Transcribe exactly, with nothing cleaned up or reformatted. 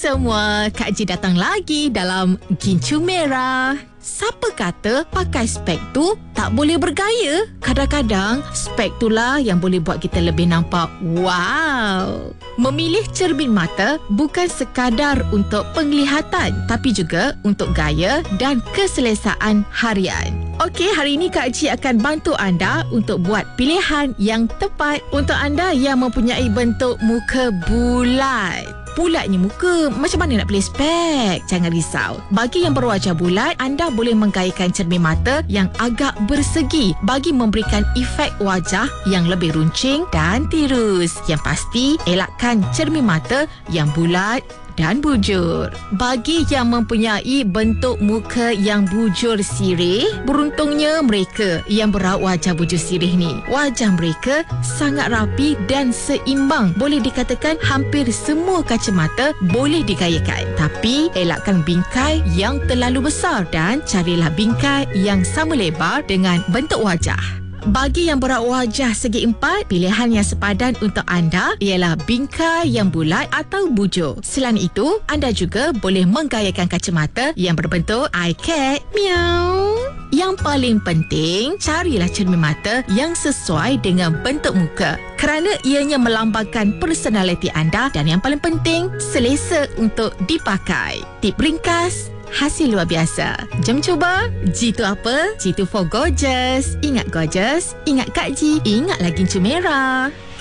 semua, Kak Ji datang lagi dalam Gincu Merah. Siapa kata pakai spek tu tak boleh bergaya? Kadang-kadang spek itulah yang boleh buat kita lebih nampak wow. Memilih cermin mata bukan sekadar untuk penglihatan, tapi juga untuk gaya dan keselesaan harian. Okey, hari ini Kak Ji akan bantu anda untuk buat pilihan yang tepat untuk anda yang mempunyai bentuk muka bulat. Bulatnya muka, macam mana nak pilih spek? Jangan risau. Bagi yang berwajah bulat, anda boleh menggayakan cermin mata yang agak bersegi bagi memberikan efek wajah yang lebih runcing dan tirus. Yang pasti, elakkan cermin mata yang bulat dan bujur. Bagi yang mempunyai bentuk muka yang bujur sirih, beruntungnya mereka yang berawak wajah bujur sirih ni. Wajah mereka sangat rapi dan seimbang. Boleh dikatakan hampir semua kacamata boleh digayakan. Tapi elakkan bingkai yang terlalu besar dan carilah bingkai yang sama lebar dengan bentuk wajah. Bagi yang berawak wajah segi empat, pilihan yang sepadan untuk anda ialah bingkai yang bulat atau bujur. Selain itu, anda juga boleh menggayakan kacamata yang berbentuk eye cat. Miau. Yang paling penting, carilah cermin mata yang sesuai dengan bentuk muka, kerana ianya melambangkan personaliti anda dan yang paling penting, selesa untuk dipakai. Tip ringkas, hasil luar biasa. Jom cuba. G tu apa? G tu for gorgeous. Ingat gorgeous, ingat Kak Ji, ingat lagi Gincu Merah.